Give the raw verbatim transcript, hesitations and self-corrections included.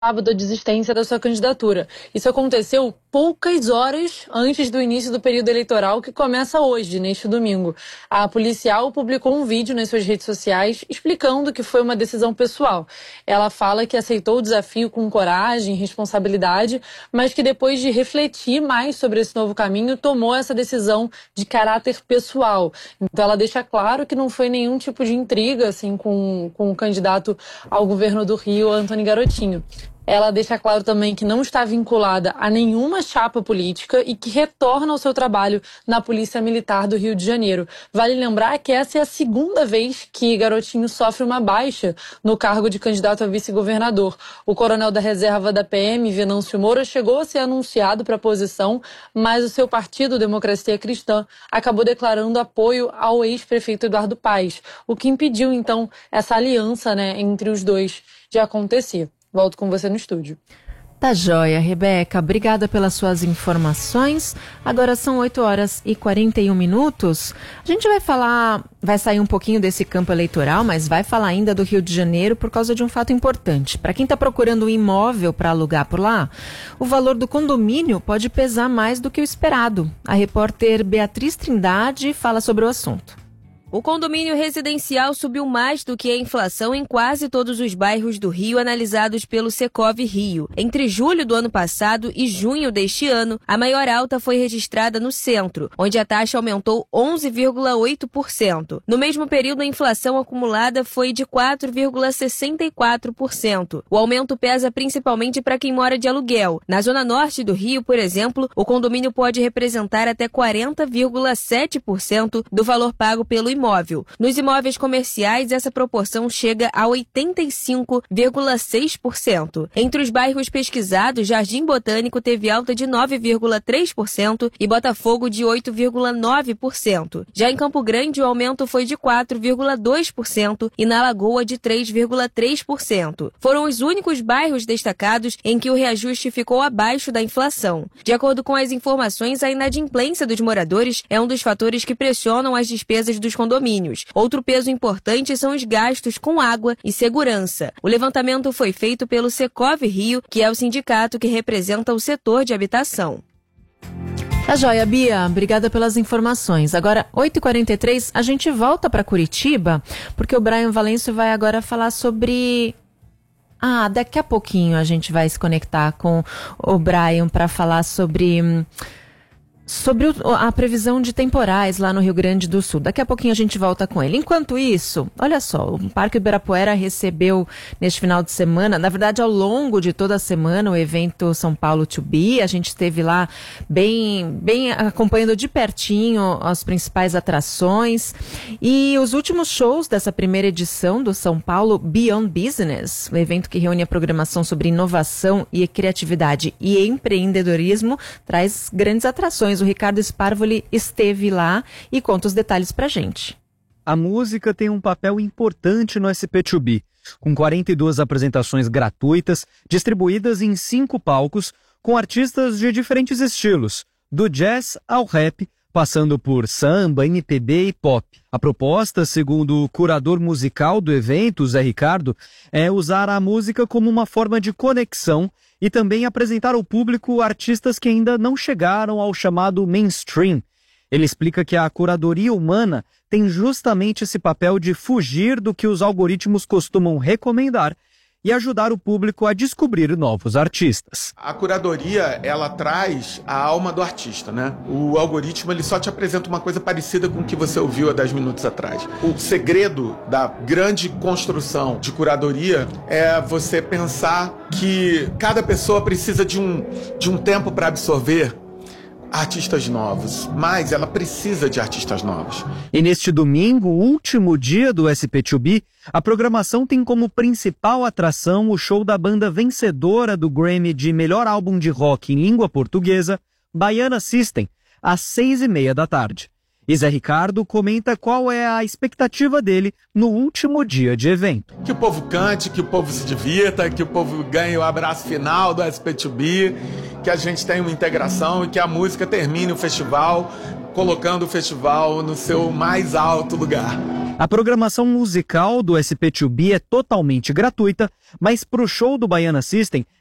da desistência da sua candidatura. Isso aconteceu poucas horas antes do início do período eleitoral, que começa hoje, neste domingo. A policial publicou um vídeo nas suas redes sociais explicando que foi uma decisão pessoal. Ela fala que aceitou o desafio com coragem e responsabilidade, mas que depois de refletir mais sobre esse novo caminho, tomou essa decisão de caráter pessoal. Então ela deixa claro que não foi nenhum tipo de intriga assim, com, com o candidato ao governo do Rio, Antony Garotinho. Ela deixa claro também que não está vinculada a nenhuma chapa política e que retorna ao seu trabalho na Polícia Militar do Rio de Janeiro. Vale lembrar que essa é a segunda vez que Garotinho sofre uma baixa no cargo de candidato a vice-governador. O coronel da reserva da P M, Venâncio Moura, chegou a ser anunciado para a posição, mas o seu partido, Democracia Cristã, acabou declarando apoio ao ex-prefeito Eduardo Paes, o que impediu, então, essa aliança, né, entre os dois de acontecer. Volto com você no estúdio. Tá joia, Rebeca. Obrigada pelas suas informações. Agora são oito horas e quarenta e um minutos. A gente vai falar, vai sair um pouquinho desse campo eleitoral, mas vai falar ainda do Rio de Janeiro por causa de um fato importante. Para quem está procurando um imóvel para alugar por lá, o valor do condomínio pode pesar mais do que o esperado. A repórter Beatriz Trindade fala sobre o assunto. O condomínio residencial subiu mais do que a inflação em quase todos os bairros do Rio analisados pelo Secov Rio. Entre julho do ano passado e junho deste ano, a maior alta foi registrada no centro, onde a taxa aumentou onze vírgula oito por cento. No mesmo período, a inflação acumulada foi de quatro vírgula sessenta e quatro por cento. O aumento pesa principalmente para quem mora de aluguel. Na zona norte do Rio, por exemplo, o condomínio pode representar até quarenta vírgula sete por cento do valor pago pelo imóvel. Imóvel. Nos imóveis comerciais, essa proporção chega a oitenta e cinco vírgula seis por cento. Entre os bairros pesquisados, Jardim Botânico teve alta de nove vírgula três por cento e Botafogo de oito vírgula nove por cento. Já em Campo Grande, o aumento foi de quatro vírgula dois por cento e na Lagoa de três vírgula três por cento. Foram os únicos bairros destacados em que o reajuste ficou abaixo da inflação. De acordo com as informações, a inadimplência dos moradores é um dos fatores que pressionam as despesas dos condomínios. Outro peso importante são os gastos com água e segurança. O levantamento foi feito pelo Secov Rio, que é o sindicato que representa o setor de habitação. Tá joia, Bia. Obrigada pelas informações. Agora, oito e quarenta e três, a gente volta para Curitiba, porque o Brian Valêncio vai agora falar sobre... Ah, daqui a pouquinho a gente vai se conectar com o Brian para falar sobre... Sobre o, a previsão de temporais lá no Rio Grande do Sul. Daqui a pouquinho a gente volta com ele. Enquanto isso, olha só, o Parque Ibirapuera recebeu neste final de semana, na verdade ao longo de toda a semana, o evento São Paulo to Be. A gente esteve lá bem, bem acompanhando de pertinho as principais atrações. E os últimos shows dessa primeira edição do São Paulo Beyond Business, o evento que reúne a programação sobre inovação e criatividade e empreendedorismo, traz grandes atrações. O Ricardo Sparvoli esteve lá e conta os detalhes pra gente. A música tem um papel importante no S P dois B, com quarenta e duas apresentações gratuitas, distribuídas em cinco palcos, com artistas de diferentes estilos, do jazz ao rap, passando por samba, M P B e pop. A proposta, segundo o curador musical do evento, Zé Ricardo, é usar a música como uma forma de conexão e também apresentar ao público artistas que ainda não chegaram ao chamado mainstream. Ele explica que a curadoria humana tem justamente esse papel de fugir do que os algoritmos costumam recomendar e ajudar o público a descobrir novos artistas. A curadoria, ela traz a alma do artista, né? O algoritmo, ele só te apresenta uma coisa parecida com o que você ouviu há dez minutos atrás. O segredo da grande construção de curadoria é você pensar que cada pessoa precisa de um, de um tempo para absorver artistas novos, mas ela precisa de artistas novos. E neste domingo, último dia do S P dois B, a programação tem como principal atração o show da banda vencedora do Grammy de melhor álbum de rock em língua portuguesa, Baiana System, às seis e meia da tarde. E Zé Ricardo comenta qual é a expectativa dele no último dia de evento. Que o povo cante, que o povo se divirta, que o povo ganhe o abraço final do S P dois B, que a gente tenha uma integração e que a música termine o festival colocando o festival no seu mais alto lugar. A programação musical do S P dois B é totalmente gratuita, mas para o show do Baiana System